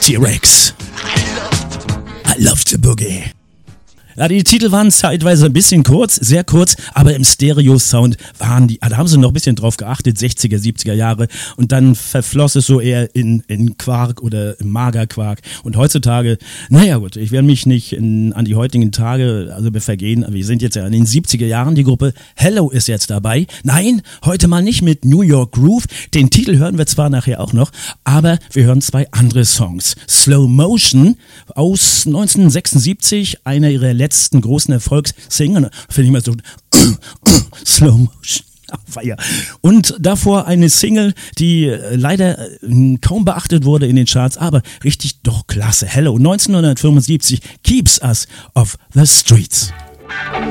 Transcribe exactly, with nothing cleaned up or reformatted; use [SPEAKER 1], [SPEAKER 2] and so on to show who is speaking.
[SPEAKER 1] T-Rex. I love the boogie. Ja, die Titel waren zeitweise ein bisschen kurz, sehr kurz, aber im Stereo-Sound waren die, da haben sie noch ein bisschen drauf geachtet, sechziger, siebziger Jahre, und dann verfloss es so eher in, in Quark oder Magerquark. Und heutzutage, naja gut, ich werde mich nicht in, an die heutigen Tage also vergehen, wir sind jetzt ja in den siebziger Jahren, die Gruppe Hello ist jetzt dabei. Nein, heute mal nicht mit New York Groove, den Titel hören wir zwar nachher auch noch, aber wir hören zwei andere Songs. Slow Motion aus neunzehnhundertsechsundsiebzig, einer ihrer letzten großen Erfolgssingle, finde ich mal so Slow Motion. Und davor eine Single, die leider kaum beachtet wurde in den Charts, aber richtig doch klasse. Hello, neunzehnhundertfünfundsiebzig, Keeps Us Off the Streets.